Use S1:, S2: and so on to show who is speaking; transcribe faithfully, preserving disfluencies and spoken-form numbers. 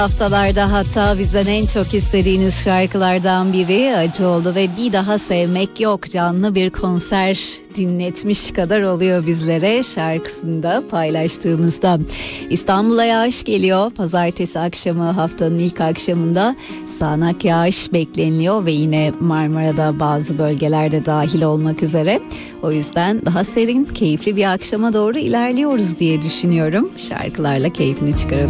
S1: Haftalarda hatta bizden en çok istediğiniz şarkılardan biri Acı oldu ve Bir Daha Sevmek Yok canlı bir konser dinletmiş kadar oluyor bizlere şarkısını da paylaştığımızda. İstanbul'a yağış geliyor. Pazartesi akşamı, haftanın ilk akşamında sağanak yağış bekleniliyor ve yine Marmara'da bazı bölgelerde dahil olmak üzere. O yüzden daha serin, keyifli bir akşama doğru ilerliyoruz diye düşünüyorum. Şarkılarla keyfini çıkaralım.